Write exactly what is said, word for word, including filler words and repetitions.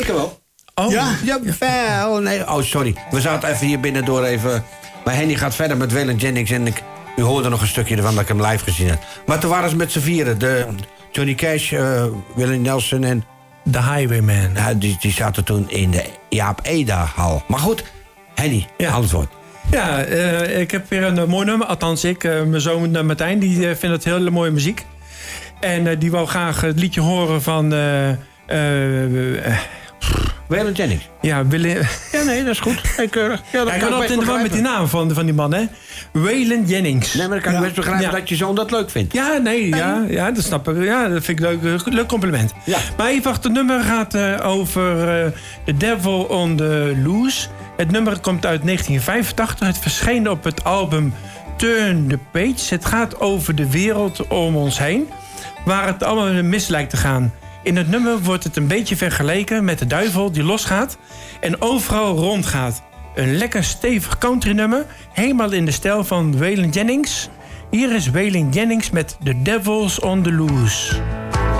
Zeker wel. Oh. Ja, ja, wel. Nee. Oh, sorry. We zaten even hier binnen door even... Maar Henny gaat verder met Waylon Jennings en ik... U hoorde nog een stukje ervan dat ik hem live gezien heb. Maar toen waren ze met z'n vieren. De Johnny Cash, uh, Willie Nelson en... The Highwayman. Ja, die, die zaten toen in de Jaap Eda-hal. Maar goed, Henny, ja. Alles wordt. Ja, uh, ik heb weer een uh, mooi nummer. Althans, ik, uh, mijn zoon uh, Martijn, die uh, vindt het hele mooie muziek. En uh, die wou graag het liedje horen van... Uh, uh, uh, Waylon Jennings. Ja, Willie... Ja, nee, dat is goed. Hey, keurig. Ja, dat ja, ik ben altijd in de war met die naam van, van die man, hè. Waylon Jennings. Nee, maar dan kan ik ja. best begrijpen ja. dat je zoon dat leuk vindt. Ja, nee, ja, ja, dat snap ik. Ja, dat vind ik leuk. Leuk compliment. Ja. Maar even wacht, het nummer gaat uh, over uh, The Devil on the Loose. Het nummer komt uit negentien vijfentachtig. Het verscheen op het album Turn the Page. Het gaat over de wereld om ons heen, waar het allemaal mis lijkt te gaan. In het nummer wordt het een beetje vergeleken met de duivel die losgaat en overal rondgaat. Een lekker stevig country nummer, helemaal in de stijl van Waylon Jennings. Hier is Waylon Jennings met The Devil's on the Loose.